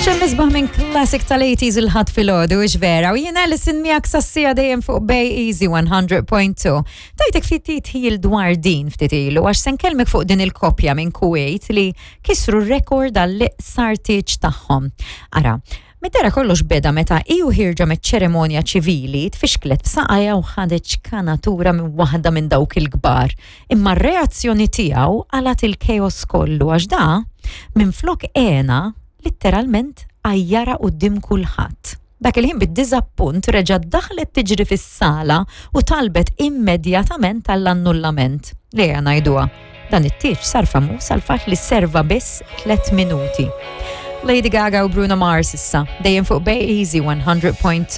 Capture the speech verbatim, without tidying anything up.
Misbaħ minn classic tal-eighties il-ħat fil-ħodu, vera, u jena l-sin miak sassija dejjem fuq Bay Easy one hundred point two. Tajtek ftit ħil dwar din ftit ilu, għax sen kelmek fuq din il-kopja minn Kuwait li kisru rekord għall-iqsar tiġ tagħhom. Ara, Mittera kollox beda meta iju ħirġa met-ċeremonja ċivili tfixklet b'saqajja u ħadet kanatura minn waħda minn dawk il-kbar. Imma r-reazzjoni tiegħu għalat il-kejos kollu għax da minn flok ena litteralment għajjara qudiem kulħadd. Dak il-ħin bid-diżappunt reġa' daħlet tiġri fis-sala u talbet immedjatament għall-annullament. Lejha ngħiduha. Dan it-tieġ sar famuż għal fatt li serva biss tliet minuti. Lady Gaga u Bruno Mars issa, dejjem fuq Bay Easy one hundred point two.